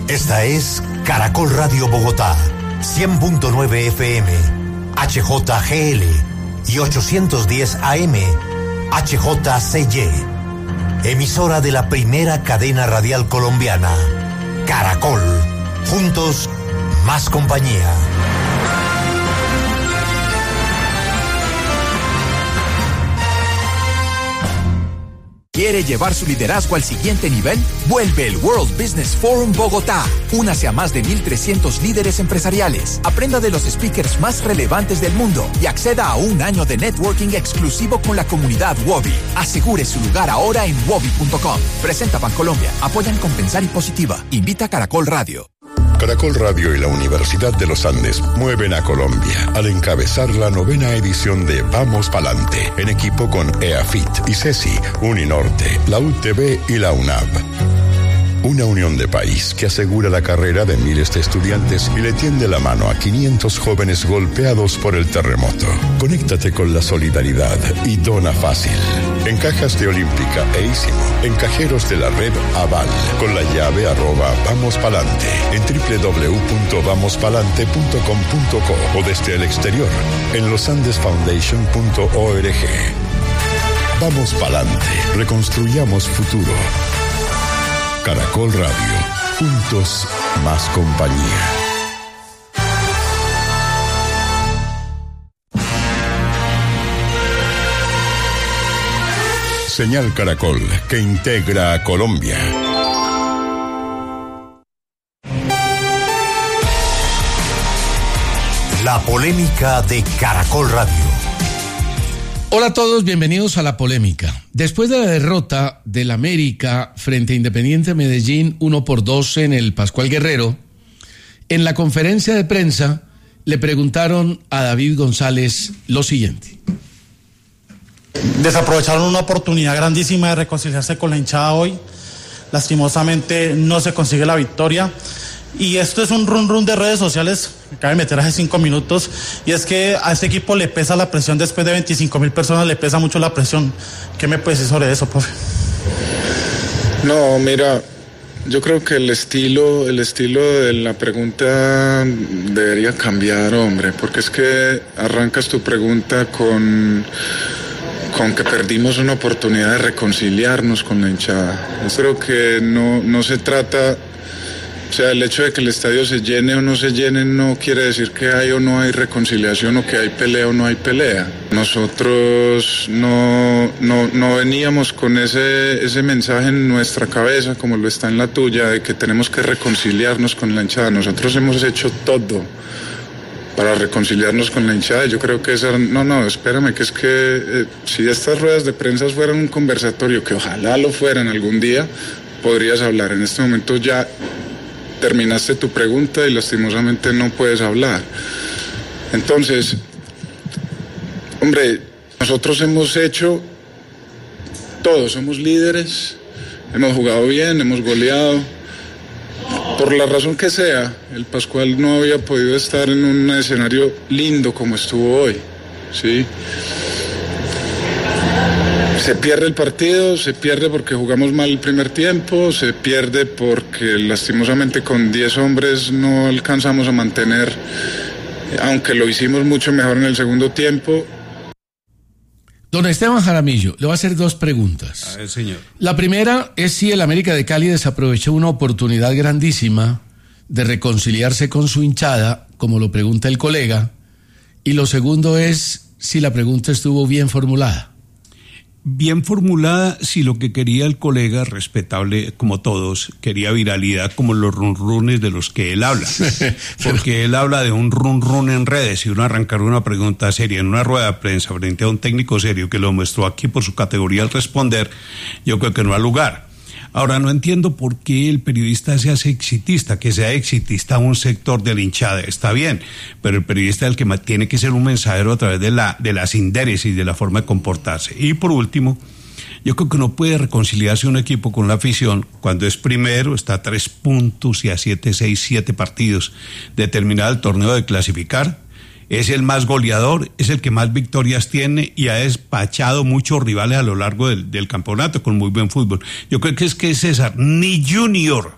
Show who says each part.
Speaker 1: Esta es Caracol Radio Bogotá, 100.9 FM, HJGL y 810 AM, HJCY. Emisora de la primera cadena radial colombiana, Caracol. Juntos, más compañía.
Speaker 2: ¿Quiere llevar su liderazgo al siguiente nivel? Vuelve el World Business Forum Bogotá. Únase a más de 1.300 líderes empresariales. Aprenda de los speakers más relevantes del mundo y acceda a un año de networking exclusivo con la comunidad Wobi. Asegure su lugar ahora en wobi.com. Presenta Bancolombia. Apoyan Compensar y Positiva. Invita Caracol Radio.
Speaker 3: Caracol Radio y la Universidad de los Andes mueven a Colombia al encabezar la 9ª edición de Vamos Palante, en equipo con EAFIT, ICESI, Uninorte, la UTB y la UNAV. Una unión de país que asegura la carrera de miles de estudiantes y le tiende la mano a 500 jóvenes golpeados por el terremoto. Conéctate con la solidaridad y dona fácil. En cajas de Olímpica e Ísimo, en cajeros de la red Aval, con la llave @vamospalante, en www.vamospalante.com.co o desde el exterior, en losandesfoundation.org. Vamos Palante, reconstruyamos futuro. Caracol Radio, juntos más compañía. Señal Caracol, que integra a Colombia.
Speaker 1: La polémica de Caracol Radio.
Speaker 4: Hola a todos, bienvenidos a La Polémica. Después de la derrota del América frente a Independiente Medellín 1-2 en el Pascual Guerrero, en la conferencia de prensa le preguntaron a David González lo siguiente.
Speaker 5: Desaprovecharon una oportunidad grandísima de reconciliarse con la hinchada hoy. Lastimosamente no se consigue la victoria. Y esto es un run de redes sociales, me cabe meter hace 5 minutos, y es que a este equipo le pesa la presión, después de 25.000 personas le pesa mucho la presión. ¿Qué me puede decir sobre eso, profe?
Speaker 6: No, mira, yo creo que el estilo de la pregunta debería cambiar, hombre, porque es que arrancas tu pregunta con que perdimos una oportunidad de reconciliarnos con la hinchada. Yo creo que no se trata... O sea, el hecho de que el estadio se llene o no se llene no quiere decir que hay o no hay reconciliación o que hay pelea o no hay pelea. Nosotros no veníamos con ese mensaje en nuestra cabeza, como lo está en la tuya, de que tenemos que reconciliarnos con la hinchada. Nosotros hemos hecho todo para reconciliarnos con la hinchada. Yo creo que espérame, que es que si estas ruedas de prensa fueran un conversatorio, que ojalá lo fueran algún día, podrías hablar. En este momento ya terminaste tu pregunta y lastimosamente no puedes hablar. Entonces, hombre, nosotros hemos hecho todo, somos líderes, hemos jugado bien, hemos goleado. Por la razón que sea, el Pascual no había podido estar en un escenario lindo como estuvo hoy, ¿sí? Se pierde el partido, se pierde porque jugamos mal el primer tiempo, se pierde porque lastimosamente con 10 hombres no alcanzamos a mantener, aunque lo hicimos mucho mejor en el segundo tiempo.
Speaker 4: Don Esteban Jaramillo, le voy a hacer 2 preguntas.
Speaker 7: A ver, señor.
Speaker 4: La primera es si el América de Cali desaprovechó una oportunidad grandísima de reconciliarse con su hinchada, como lo pregunta el colega, y lo segundo es si la pregunta estuvo bien formulada.
Speaker 7: Bien formulada, si lo que quería el colega, respetable como todos, quería viralidad como los runrunes de los que él habla. Porque él habla de un run en redes, y uno arrancar una pregunta seria en una rueda de prensa frente a un técnico serio que lo mostró aquí por su categoría al responder, yo creo que no ha lugar. Ahora, no entiendo por qué el periodista se hace exitista, que sea exitista a un sector de la hinchada, está bien, pero el periodista es el que tiene que ser un mensajero a través de la sindéresis, de la forma de comportarse. Y por último, yo creo que no puede reconciliarse un equipo con la afición cuando es primero, está a 3 puntos y a 7 partidos de terminar el torneo de clasificar. Es el más goleador, es el que más victorias tiene y ha despachado muchos rivales a lo largo del campeonato con muy buen fútbol. Yo creo que es que César, ni Junior